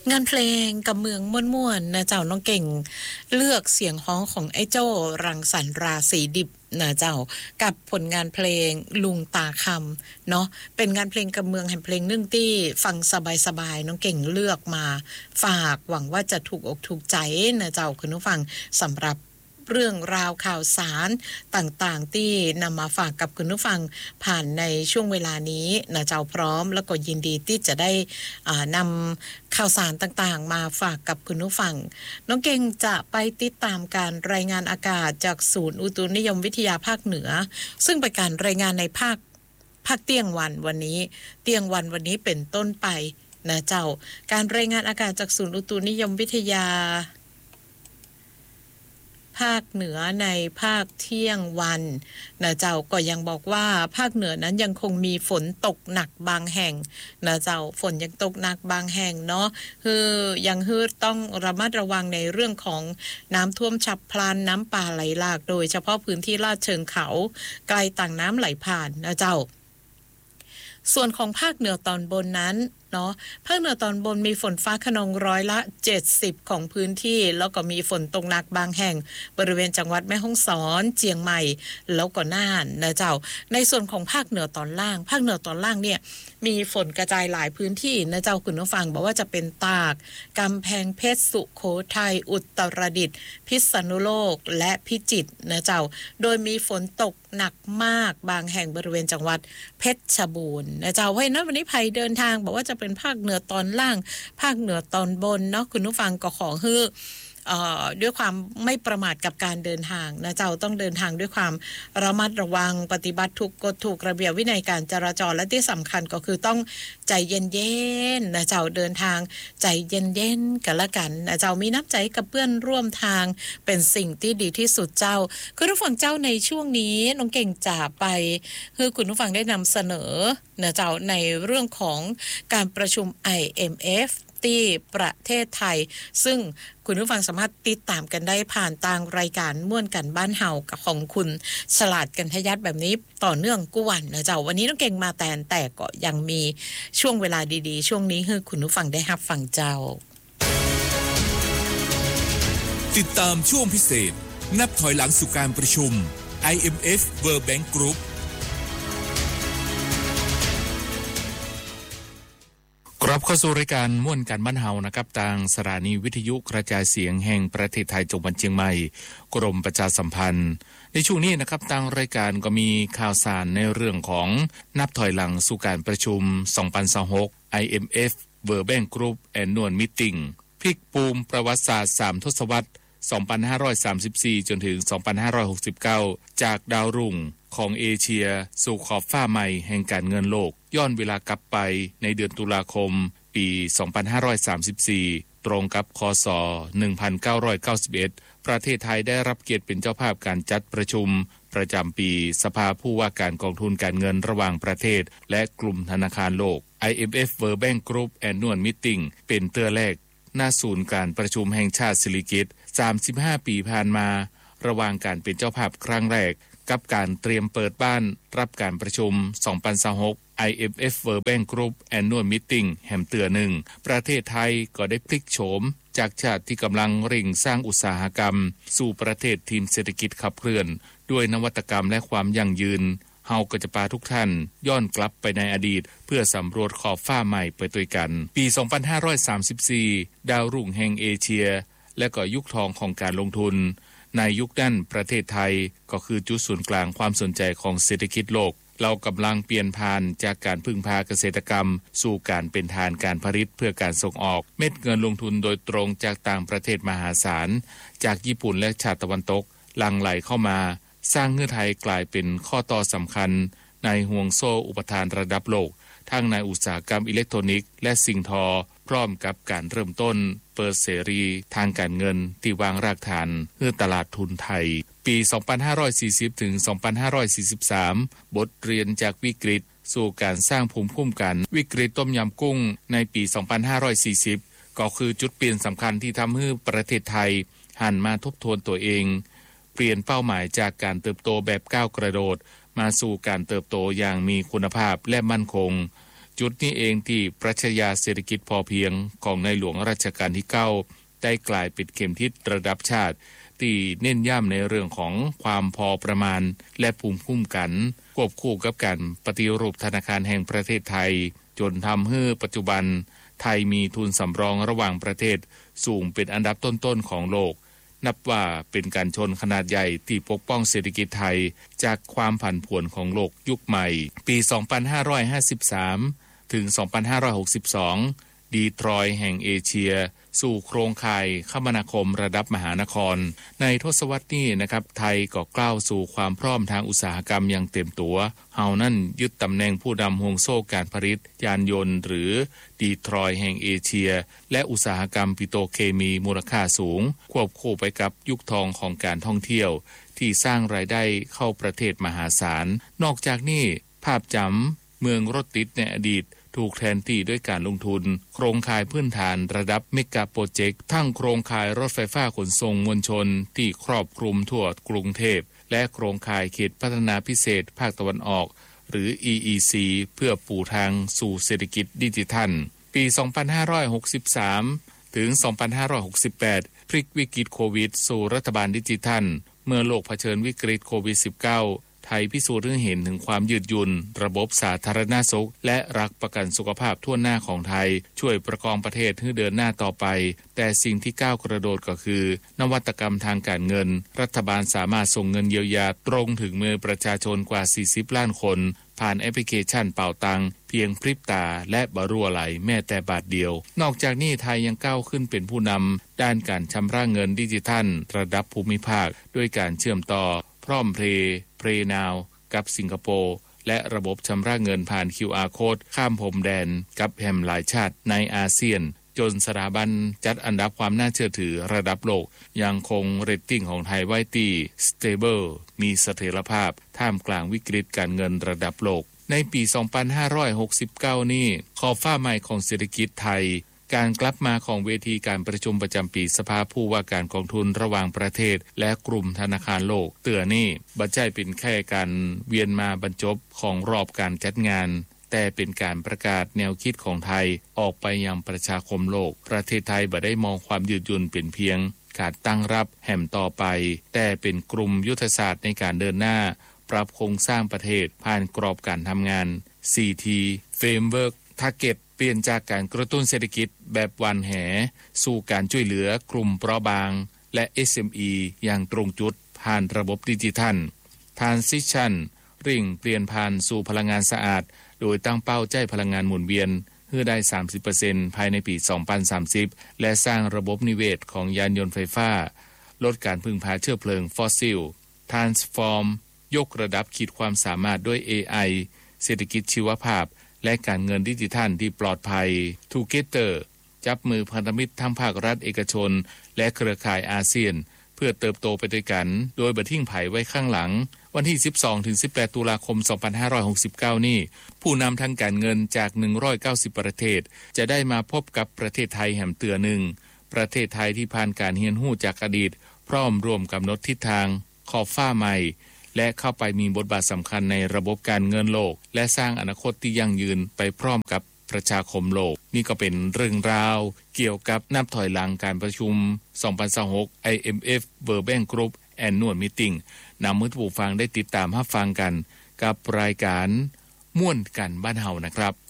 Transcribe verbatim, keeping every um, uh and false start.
งานเพลงกับเมืองม่วนๆนะเจ้าน้องเก่งเลือกเสียงฮ้องของไอ้โจ้รังสรรค์ราศีดิบนะเจ้ากับผลงานเพลงลุงตาคำเนาะเป็นงานเพลงกับเมืองแห่งเพลงนึ่งที่ฟังสบายๆน้องเก่งเลือกมาฝากหวังว่าจะถูกอกถูกใจนะเจ้าคุณผู้ฟังสำหรับเรื่องราวข่าวสารต่างๆที่นำมาฝากกับคุณผู้ฟังผ่านในช่วงเวลานี้นะเจ้าพร้อมแล้วก็ยินดีที่จะได้นำข่าวสารต่างๆมาฝากกับคุณผู้ฟังน้องเก่งจะไปติดตามการรายงานอากาศจากศูนย์อุตุนิยมวิทยาภาคเหนือซึ่งเป็นการรายงานในภาคภาคเที่ยงวันวันนี้เที่ยงวันวันนี้เป็นต้นไปนะเจ้าการรายงานอากาศจากศูนย์อุตุนิยมวิทยาภาคเหนือในภาคเที่ยงวันนะเจ้าก็ยังบอกว่าภาคเหนือนั้นยังคงมีฝนตกหนักบางแห่งนะเจ้าฝนยังตกหนักบางแห่งเนาะคือยังฮืดต้องระมัดระวังในเรื่องของน้ำท่วมฉับพลันน้ำป่าไหลหลากโดยเฉพาะพื้นที่ลาดเชิงเขาไกลต่างน้ำไหลผ่านนะเจ้าส่วนของภาคเหนือตอนบนนั้นเนาะภาคเหนือตอนบนมีฝนฟ้าคะนองร้อยละเจ็ดสิบของพื้นที่แล้วก็มีฝนตกหนักบางแห่งบริเวณจังหวัดแม่ฮ่องสอนเจียงใหม่แล้วก็น่านนะเจ้าในส่วนของภาคเหนือตอนล่างภาคเหนือตอนล่างเนี่ยมีฝนกระจายหลายพื้นที่นะเจ้าคุณผู้ฟังบอกว่าจะเป็นตากกำแพงเพชรสุโขทัยอุตรดิตถ์พิษณุโลกและพิจิตรนะเจ้าโดยมีฝนตกหนักมากบางแห่งบริเวณจังหวัดเพชรบูรณ์นะเจ้าเพราะฉะนั้นวันนี้ภัยเดินทางบอกว่าจะเป็นภาคเหนือตอนล่างภาคเหนือตอนบนเนาะคุณผู้ฟังก็ขอฮือเอ่อด้วยความไม่ประมาทกับการเดินทางนะเจ้าต้องเดินทางด้วยความระมัดระวังปฏิบัติถูกกฎถูกระเบียบวินัยการจราจรและที่สำคัญก็คือต้องใจเย็นๆนะเจ้าเดินทางใจเย็นๆกันละกันนะเจ้ามีน้ำใจกับเพื่อนร่วมทางเป็นสิ่งที่ดีที่สุดเจ้าคุณผู้ฟังเจ้าในช่วงนี้น้องเก่งจะไปคือคุณผู้ฟังได้นำเสนอนะเจ้าในเรื่องของการประชุม ไอ เอ็ม เอฟที่ประเทศไทยซึ่งคุณผู้ฟังสามารถติดตามกันได้ผ่านทางรายการม่วนกันบ้านเฮากับของคุณฉลาดกันทยัดแบบนี้ต่อเนื่องกุวันนะเจ้าวันนี้น้องเก่งมาแต่แต่ก็ยังมีช่วงเวลาดีๆช่วงนี้คือคุณผู้ฟังได้รับฟังเจ้าติดตามช่วงพิเศษนับถอยหลังสู่การประชุม ไอ เอ็ม เอฟ World Bank Groupกลับเข้าสู่รายการม่วนกันบ้านเฮานะครับทางสถานีวิทยุกระจายเสียงแห่งประเทศไทยจังหวัดเชียงใหม่กรมประชาสัมพันธ์ในช่วงนี้นะครับทางรายการก็มีข่าวสารในเรื่องของนับถอยหลังสู่การประชุมสองพันยี่สิบหก ไอ เอ็ม เอฟ World Bank Group Annual Meeting พลิกภูมิประวัติศาสตร์สามทศวรรษสองพันห้าร้อยสามสิบสี่จนถึงสองพันห้าร้อยหกสิบเก้าจากดาวรุ่งของเอเชียสู่ขอบฟ้าใหม่แห่งการเงินโลกย้อนเวลากลับไปในเดือนตุลาคมปีสองพันห้าร้อยสามสิบสี่ตรงกับคศหนึ่งพันเก้าร้อยเก้าสิบเอ็ดประเทศไทยได้รับเกียรติเป็นเจ้าภาพการจัดประชุมประจำปีสภาผู้ว่าการกองทุนการเงินระหว่างประเทศและกลุ่มธนาคารโลก ไอ เอ็ม เอฟ World Bank Group Annual Meeting เป็นเตื้อแรกหน้าศูนย์การประชุมแห่งชาติสิริกิติ์สามสิบห้าปีผ่านมาระหว่างการเป็นเจ้าภาพครั้งแรกกับการเตรียมเปิดบ้านรับการประชุมสองพันยี่สิบหก ไอ เอ็ม เอฟ World Bank Group Annual Meeting แห่งเตือหนึ่งประเทศไทยก็ได้พลิกโฉมจากชาติที่กำลังเร่งสร้างอุตสาหกรรมสู่ประเทศทีมเศรษฐกิจขับเคลื่อนด้วยนวัตกรรมและความยั่งยืนเฮาก็จะพาทุกท่านย้อนกลับไปในอดีตเพื่อสำรวจขอบฟ้าใหม่ไปด้วยกันปีสองพันห้าร้อยสามสิบสี่ดาวรุ่งแห่งเอเชียและก็ยุคทองของการลงทุนในยุคนั้นประเทศไทยก็คือจุดศูนย์กลางความสนใจของเศรษฐกิจโลกเรากำลังเปลี่ยนผ่านจากการพึ่งพาเกษตรกรรมสู่การเป็นฐานการผลิตเพื่อการส่งออกเม็ดเงินลงทุนโดยตรงจากต่างประเทศมหาศาลจากญี่ปุ่นและชาติตะวันตกหลั่งไหลเข้ามาสร้างเงื่อนไขกลายเป็นข้อต่อสำคัญในห่วงโซ่อุปทานระดับโลกทั้งในอุตสาหกรรมอิเล็กทรอนิกส์และสิ่งทอพร้อมกับการเริ่มต้นเปิดเสรีทางการเงินที่วางรากฐานเพื่อตลาดทุนไทยปีสองพันห้าร้อยสี่สิบถึงสองพันห้าร้อยสี่สิบสามบทเรียนจากวิกฤตสู่การสร้างภูมิคุ้มกันวิกฤตต้มยำกุ้งในปีสองพันห้าร้อยสี่สิบก็คือจุดเปลี่ยนสำคัญที่ทำให้ประเทศไทยหันมาทบทวนตัวเองเปลี่ยนเป้าหมายจากการเติบโตแบบก้าวกระโดดมาสู่การเติบโตอย่างมีคุณภาพและมั่นคงจุดนี้เองที่ปรัชญาเศรษฐกิจพอเพียงของในหลวงรัชกาลที่เก้าได้กลายเป็นเข็มทิศระดับชาติที่เน้นย้ำในเรื่องของความพอประมาณและภูมิคุ้มกันควบคู่กับการปฏิรูปธนาคารแห่งประเทศไทยจนทำให้ปัจจุบันไทยมีทุนสำรองระหว่างประเทศสูงเป็นอันดับต้นๆของโลกนับว่าเป็นการชนขนาดใหญ่ที่ปกป้องเศรษฐกิจไทยจากความผันผวนของโลกยุคใหม่ปี สองพันห้าร้อยห้าสิบสาม ถึง สองพันห้าร้อยหกสิบสอง ดีทรอยต์แห่งเอเชียสู่โครงข่ายคมนาคมระดับมหานครในทศวรรษนี้นะครับไทยก็ก้าวสู่ความพร้อมทางอุตสาหกรรมอย่างเต็มตัวเฮานั่นยึดตำแหน่งผู้นำห่วงโซ่การผลิตยานยนต์หรือดีทรอยต์แห่งเอเชียและอุตสาหกรรมปิโตรเคมีมูลค่าสูงควบคู่ไปกับยุคทองของการท่องเที่ยวที่สร้างรายได้เข้าประเทศมหาศาลนอกจากนี้ภาพจำเมืองรถติดในอดีตถูกแทนที่ด้วยการลงทุนโครงข่ายพื้นฐานระดับเมกะโปรเจกต์ทั้งโครงข่ายรถไฟฟ้าขนส่งมวลชนที่ครอบคลุมทั่วกรุงเทพและโครงข่ายเขตพัฒนาพิเศษภาคตะวันออกหรือ อี อี ซี เพื่อปูทางสู่เศรษฐกิจดิจิทัลปี สองพันห้าร้อยหกสิบสาม ถึง สองพันห้าร้อยหกสิบแปด พลิกวิกฤตโควิดสู่รัฐบาลดิจิทัลเมื่อโลกเผชิญวิกฤตโควิด สิบเก้าไทยพิสูจน์ให้เห็นถึงความยืดหยุ่นระบบสาธารณสุขและรักประกันสุขภาพทั่วหน้าของไทยช่วยประคองประเทศให้เดินหน้าต่อไปแต่สิ่งที่ก้าวกระโดดก็คือนวัตกรรมทางการเงินรัฐบาลสามารถส่งเงินเยียวยาตรงถึงมือประชาชนกว่าสี่สิบล้านคนผ่านแอปพลิเคชันเป่าตังเพียงพริบตาและบรั่วไหลแม้แต่บาทเดียวนอกจากนี้ไทยยังก้าวขึ้นเป็นผู้นำด้านการชำระเงินดิจิทัลระดับภูมิภาคด้วยการเชื่อมต่อพร้อมเพย์เพย์นาวกับสิงคโปร์และระบบชำระเงินผ่าน คิว อาร์ Code ข้ามพรมแดนกับแห่งหลายชาติในอาเซียนจนสถาบันจัดอันดับความน่าเชื่อถือระดับโลกยังคงเรตติ้งของไทยไว้ที่ Stable มีเสถียรภาพท่ามกลางวิกฤตการเงินระดับโลกในปี สองพันห้าร้อยหกสิบเก้า นี้ขอบฟ้าใหม่ของเศรษฐกิจไทยการกลับมาของเวทีการประชุมประจำปีสภาผู้ว่าการกองทุนระหว่างประเทศและกลุ่มธนาคารโลกเตือนี่บ่ใช่เป็นแค่การเวียนมาบรรจบของรอบการจัดงานแต่เป็นการประกาศแนวคิดของไทยออกไปยังประชาคมโลกประเทศไทยบ่ได้มองความยืดหยุ่นเป็นเพียงการตั้งรับแห่มต่อไปแต่เป็นกลุ่มยุทธศาสตร์ในการเดินหน้าปรับโครงสร้างประเทศผ่านกรอบการทำงาน ซี ที Framework Targetเปลี่ยนจากการกระตุ้นเศรษฐกิจแบบวันแหสู่การช่วยเหลือกลุ่มเปราะบางและ เอส เอ็ม อี อย่างตรงจุดผ่านระบบดิจิทัล Transition ริ่งเปลี่ยนผ่านสู่พลังงานสะอาดโดยตั้งเป้าจ่ายพลังงานหมุนเวียนให้ได้ สามสิบเปอร์เซ็นต์ ภายในปี สองพันสามสิบ และสร้างระบบนิเวศของยานยนต์ไฟฟ้าลดการพึ่งพาเชื้อเพลิงฟอสซิล Transform ยกระดับขีดความสามารถด้วย เอ ไอ เศรษฐกิจชีวภาพและการเงินดิจิทัลที่ปลอดภัย Together จับมือพันธมิตรทั้งภาครัฐเอกชนและเครือข่ายอาเซียนเพื่อเติบโตไปด้วยกันโดยบ่ทิ้งไผไว้ข้างหลังวันที่ สิบสองถึงสิบแปด ตุลาคม สองพันห้าร้อยหกสิบเก้า นี้ผู้นำทางการเงินจาก หนึ่งร้อยเก้าสิบ ประเทศจะได้มาพบกับประเทศไทยแห่งเตือหนึ่งประเทศไทยที่ผ่านการเรียนรู้จากอดีตพร้อมร่วมกำหนดทิศทางขอบฟ้าใหม่และเข้าไปมีบทบาทสำคัญในระบบการเงินโลกและสร้างอนาคตที่ยั่งยืนไปพร้อมกับประชาคมโลกนี่ก็เป็นเรื่องราวเกี่ยวกับนับถอยหลังการประชุมสองพันยี่สิบหก ไอ เอ็ม เอฟ World Bank Group Annual Meeting นำมือผู้ฟังได้ติดตามรับฟังกันกับรายการม่วนกันบ้านเฮานะครับ